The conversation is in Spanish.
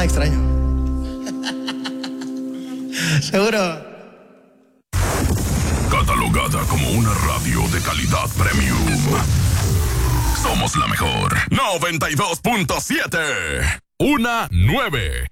nada extraño. Seguro. Catalogada como una radio de calidad premium. Somos la mejor. 92.7. Una 9.